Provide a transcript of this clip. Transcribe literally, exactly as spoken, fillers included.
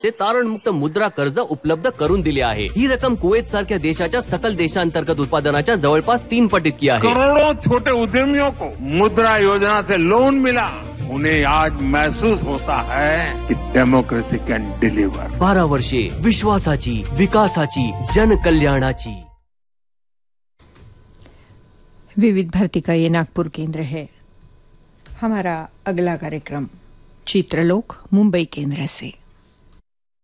चे तारणमुक्त मुद्रा कर्ज उपलब्ध करून दिले आहे. ही रक्कम कुवेत सारख्या देशाच्या सकल देशांतर्गत उत्पादनाच्या जवळपास तीन पट इतकी आहे. करोड़ों छोटे उद्यमियों को मुद्रा योजना से लोन मिला. उन्हें आज महसूस होता है कि डेमोक्रेसी कैन डिलीवर. बारह वर्षे विश्वासाची, विकासाची, जन कल्याणाची. विविध भारती का ये नागपुर केंद्र है. हमारा अगला कार्यक्रम चित्रलोक मुंबई केंद्र से.